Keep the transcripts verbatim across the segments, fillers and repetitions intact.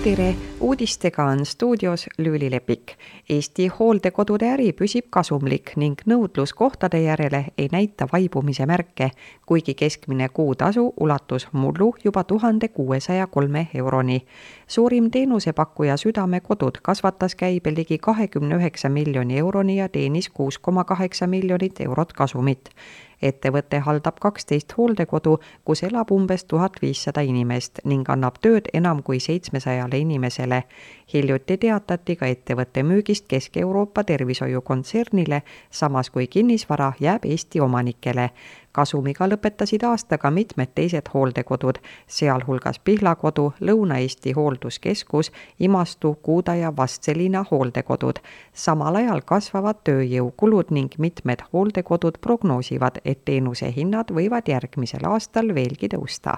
tere, uudistega on stuudios Lüüli Lepik. Eesti hooldekodude äri püsib kasumlik ning nõudlus kohtade järele ei näita vaibumise märke, kuigi keskmine kuutasu ulatus mullu juba tuhande kuuesaja kolme euroni. Suurim teenusepakkuja Südamekodud kasvatas käibe ligi kahekümne üheksa miljoni euroni ja teenis kuus koma kaheksa miljonit eurot kasumit. Ettevõte haldab kaksteist hooldekodu, kus elab umbes tuhat viissada inimest ning annab tööd enam kui seitsmesajale inimesele. Hiljuti teatati ka ettevõtte müügist Kesk-Euroopa tervishoiukontsernile, samas kui kinnisvara jääb Eesti omanikele. Kasumiga lõpetasid aastaga mitmed teised hooldekodud, sealhulgas Pihlakodu, Lõuna-Eesti hoolduskeskus, Imastu, Kuuda ja Vastselina hooldekodud. Samal ajal kasvavad tööjõukulud ning mitmed hooldekodud prognoosivad, et teenuse hinnad võivad järgmisel aastal veelgi tõusta.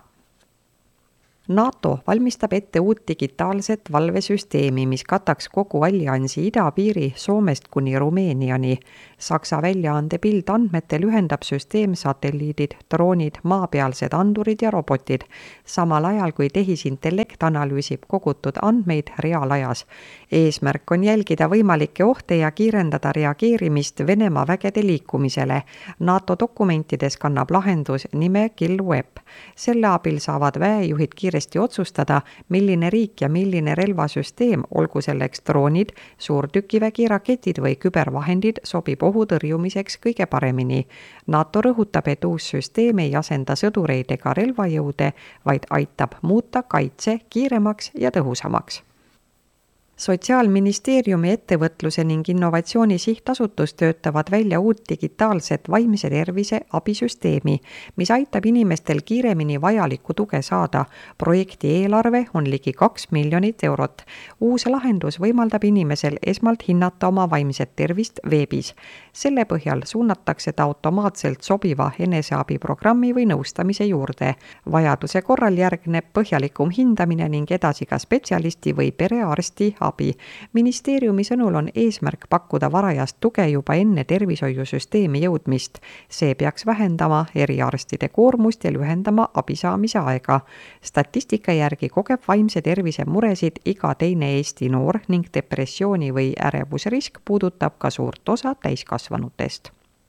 NATO valmistab ette uut digitaalset valvesüsteemi, mis kataks kogu alliansi idapiiri Soomest kuni Rumeeniani. Saksa väljaande Bild andmetel ühendab süsteem satelliidid, droonid, maapealsed andurid ja robotid, samal ajal kui tehisintellekt analüüsib kogutud andmeid reaalajas. Eesmärk on jälgida võimalikke ohte ja kiirendada reageerimist Venemaa vägede liikumisele. NATO dokumentides kannab lahendus nime KillWeb. Selle abil saavad väejuhid kiiresti otsustada, milline riik ja milline relvasüsteem, olgu selleks droonid, suurtükivägi, raketid või kübervahendid, sobib ohu tõrjumiseks kõige paremini. NATO rõhutab, et uus süsteem ei asenda sõdureid ega relvajõude, vaid aitab muuta kaitse kiiremaks ja tõhusamaks. Sotsiaalministeeriumi ettevõtluse ning innovatsiooni sihtasutus töötavad välja uut digitaalset vaimse tervise abisüsteemi, mis aitab inimestel kiiremini vajalikku tuge saada. Projekti eelarve on ligi kaks miljonit eurot. Uus lahendus võimaldab inimesel esmalt hinnata oma vaimset tervist veebis. Selle põhjal suunatakse ta automaatselt sobiva eneseabiprogrammi või nõustamise juurde. Vajaduse korral järgneb põhjalikum hindamine ning edasi ka spetsialisti või perearsti abi. Ministeeriumi sõnul on eesmärk pakkuda varajast tuge juba enne tervishoiusüsteemi jõudmist. See peaks vähendama eriarstide koormust ja lühendama abisaamise aega. Statistika järgi kogeb vaimse tervise muresid iga teine Eesti noor ning depressiooni või ärevusrisk puudutab ka suurt osa täiskasvanutest.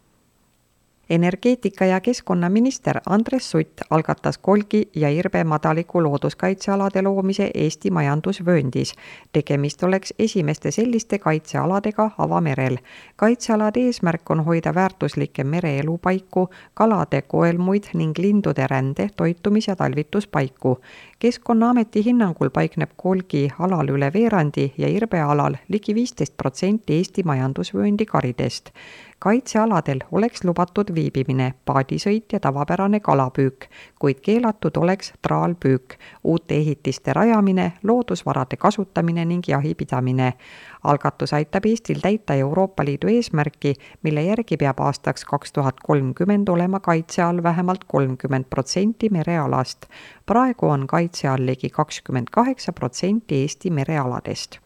Energeetika- ja keskkonnaminister Andres Sutt algatas Kolgi ja Irbe madaliku looduskaitsealade loomise Eesti majandusvööndis. Tegemist oleks esimeste selliste kaitsealadega avamerel. Kaitsealade eesmärk on hoida väärtuslikke mereelupaiku, kalade, koelmuid ning lindude rände, toitumis- ja talvituspaiku. Keskkonnaameti hinnangul paikneb Kolgi alal üle veerandi ja Irbe alal ligi viisteist protsenti Eesti majandusvööndi karidest. Kaitsealadel oleks lubatud viibimine, paadisõit ja tavapärane kalapüük, kuid keelatud oleks traalpüük, uute ehitiste rajamine, loodusvarade kasutamine ning jahipidamine. Algatus aitab Eestil täita Euroopa Liidu eesmärki, mille järgi peab aastaks kaks tuhat kolmkümmend olema kaitse all vähemalt kolmkümmend protsenti merealast. Praegu on kaitse all ligi kakskümmend kaheksa protsenti Eesti merealadest.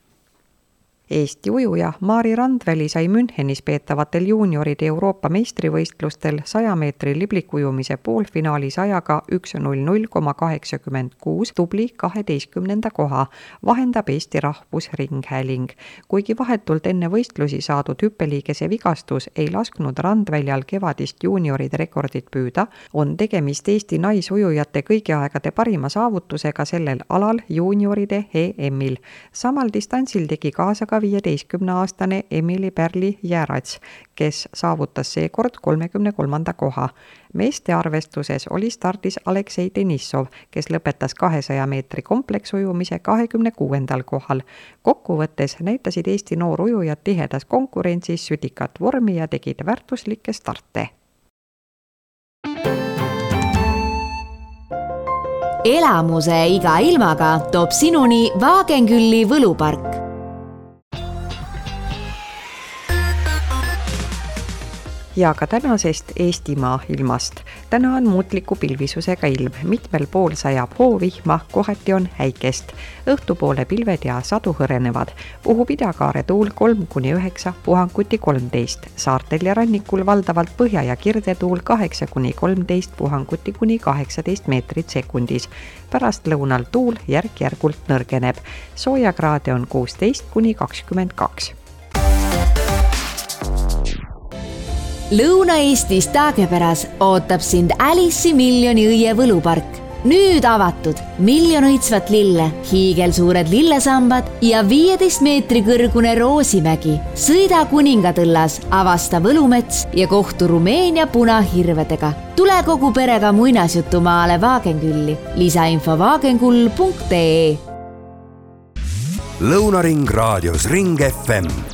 Eesti ujuja Maari Randväli sai Münchenis peetavatel juunioride Euroopa meistrivõistlustel saja meetri liblikujumise poolfinaalis ajaga üks null null koma kaheksakümmend kuus tubli kaheteistkümnenda koha, vahendab Eesti Rahvusringhääling. Kuigi vahetult enne võistlusi saadud hüppeliigese vigastus ei lasknud Randväljal kevadist juunioride rekordit püüda, on tegemist Eesti naisujujate kõigi aegade parima saavutusega sellel alal juunioride E M-il. Samal distantsil tegi kaasa ka viieteistkümneaastane Emily Perli Järats, kes saavutas seekord kolmekümne kolmanda koha. Meeste arvestuses oli stardis Aleksei Denissov, kes lõpetas kahesaja meetri kompleksujumise kahekümne kuuendal kohal. Kokkuvõttes näitasid Eesti noorujujad tihedas konkurentsis südikat vormi ja tegid väärtuslikke starte. Elamuse iga ilmaga toob sinuni Vaagenkülli võlupark. ja ka tänasest Eestimaa ilmast. Täna on muutliku pilvisusega ilm, mitmel pool sajab hoovihma, kohati on häikest. Õhtupoole pilved ja sadu hõrenevad. Puhub idakaare tuul kolm kuni üheksa, puhanguti kolmteist. Saartel ja rannikul valdavalt põhja- ja kirdetuul kaheksa kuni kolmteist, puhanguti kuni kaheksateist meetrit sekundis. Pärast lõunal tuul järk-järgult nõrgeneb. Soojakraade on kuusteist kuni kakskümmend kaks. Lõuna-Eestis Taagepäras ootab sind Alice'i miljoni õie võlupark. Nüüd avatud miljon õitsvat lille, hiigelsuured lillesambad ja viieteist meetri kõrgune Roosimägi. Sõida Kuningatõllas, avasta Võlumets ja kohtu Rumeenia punahirvedega. Tule kogu perega muinasjutumaale Vaagenkülli. Lisainfo vaagenkull punkt ee. Lõunaring raadios Ring F M